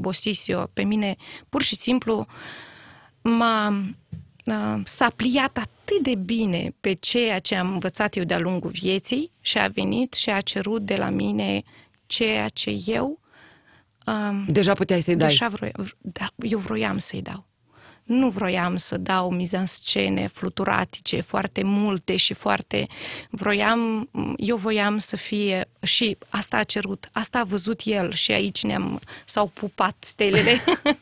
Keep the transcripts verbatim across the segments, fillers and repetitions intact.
Bosisio, pe mine pur și simplu m-a, s-a pliat atât de bine pe ceea ce am învățat eu de-a lungul vieții și a venit și a cerut de la mine ceea ce eu um, deja puteai să-i dai. Deja vroia, da, eu vroiam să-i dau. Nu vroiam să dau mizanscene fluturatice foarte multe și foarte... Vroiam, eu voiam să fie... Și asta a cerut, asta a văzut el și aici ne-am... S-au pupat stelele.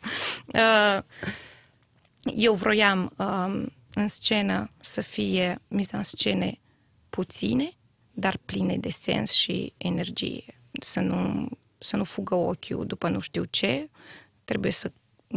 Eu vroiam în scenă să fie mizanscene puține, dar pline de sens și energie. Să nu, să nu fugă ochiul după nu știu ce. Trebuie să,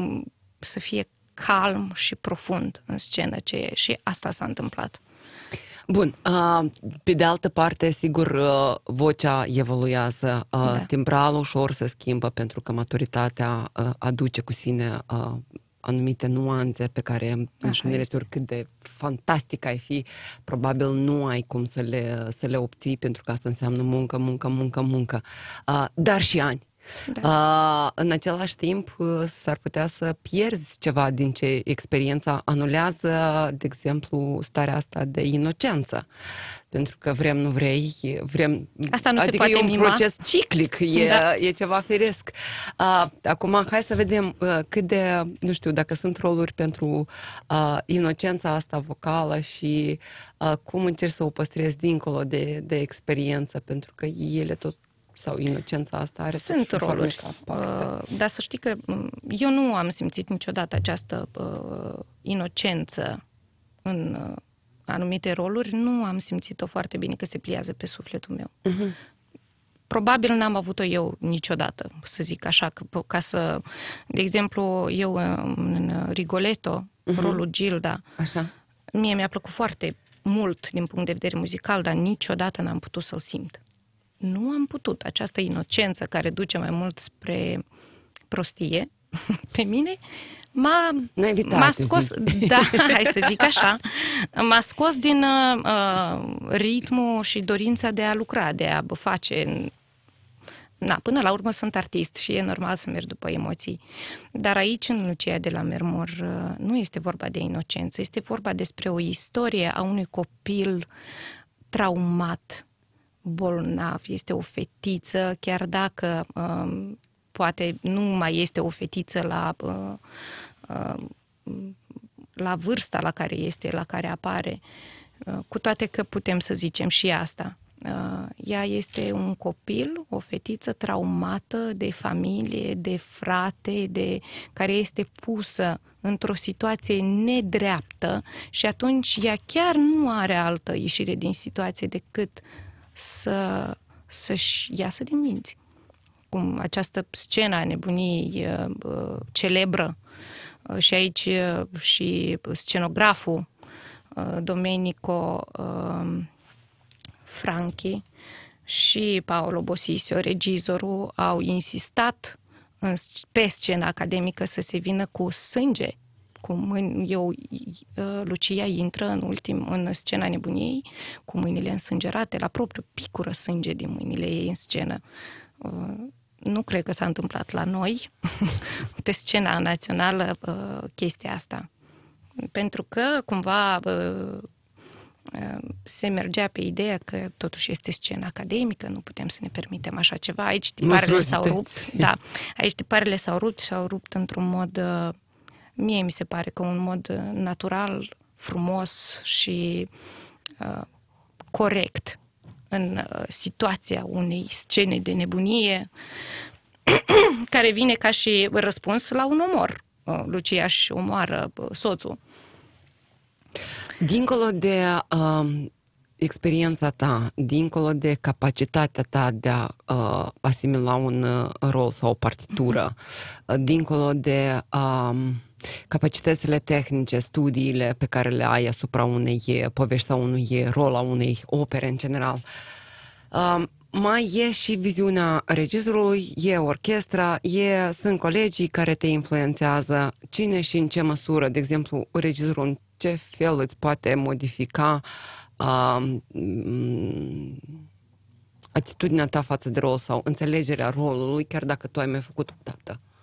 să fie calm și profund în scenă ce e. Și asta s-a întâmplat. Bun, pe de altă parte, sigur, vocea evoluează, da. Timbralul ușor se schimbă pentru că maturitatea aduce cu sine anumite nuanțe pe care în unele cât de fantastic ai fi, probabil nu ai cum să le, să le obții, pentru că asta înseamnă muncă, muncă, muncă, muncă, dar și ani. Da. Uh, în același timp s-ar putea să pierzi ceva din ce experiența anulează, de exemplu, starea asta de inocență. Pentru că vrem, nu vrei, vrem... Asta nu adică se poate e un mima. proces ciclic, e, da. e ceva firesc. Uh, acum, hai să vedem uh, cât de, nu știu, dacă sunt roluri pentru uh, inocența asta vocală și uh, cum încerci să o păstrezi dincolo de, de experiență, pentru că ele tot sau inocența asta are... Sunt roluri, uh, dar să știi că eu nu am simțit niciodată această uh, inocență în uh, anumite roluri, nu am simțit-o foarte bine că se pliază pe sufletul meu. Uh-huh. Probabil n-am avut-o eu niciodată, să zic așa, că, ca să... De exemplu, eu în Rigoletto, uh-huh. rolul Gilda, așa. Mie mi-a plăcut foarte mult din punct de vedere muzical, dar niciodată n-am putut să-l simt. Nu am putut. Această inocență care duce mai mult spre prostie, pe mine, m-a, m-a scos, da, hai să zic așa, m-a scos din uh, ritmul și dorința de a lucra, de a face. Na, până la urmă sunt artist și e normal să merg după emoții. Dar aici, în Lucia de la Mermor, nu este vorba de inocență, este vorba despre o istorie a unui copil traumat, bolnav, este o fetiță, chiar dacă uh, poate nu mai este o fetiță la, uh, uh, la vârsta la care este, la care apare, uh, cu toate că putem să zicem și asta. Uh, ea este un copil, o fetiță traumată de familie, de frate, de, care este pusă într-o situație nedreaptă și atunci ea chiar nu are altă ieșire din situație decât să, să-și iasă din minți. Cum această scenă a nebuniei uh, celebră uh, și aici uh, și scenograful uh, Domenico uh, Franchi și Paolo Bosisio, regizorul, au insistat în, pe scena academică să se vină cu sânge. Cu mâini, eu, Lucia intră în, ultim, în scena nebuniei cu mâinile însângerate, la propriu picură sânge din mâinile ei în scenă. Nu cred că s-a întâmplat la noi, pe scena națională, chestia asta. Pentru că, cumva, se mergea pe ideea că totuși este scenă academică, nu putem să ne permitem așa ceva. Aici tiparele s-au rupt. Da, aici tiparele s-au rupt și s-au rupt într-un mod... Mie mi se pare că un mod natural, frumos și uh, corect în uh, situația unei scene de nebunie care vine ca și răspuns la un omor. Uh, Lucia își omoară uh, soțul. Dincolo de uh, experiența ta, dincolo de capacitatea ta de a uh, asimila un uh, rol sau o partitură, uh, dincolo de... Uh, capacitățile tehnice, studiile pe care le ai asupra unei povești sau unui rol, a unei opere în general. Uh, mai e și viziunea regizorului, e orchestra, e, sunt colegii care te influențează, cine și în ce măsură, de exemplu, regizorul în ce fel îți poate modifica uh, atitudinea ta față de rol sau înțelegerea rolului, chiar dacă tu ai mai făcut o dată.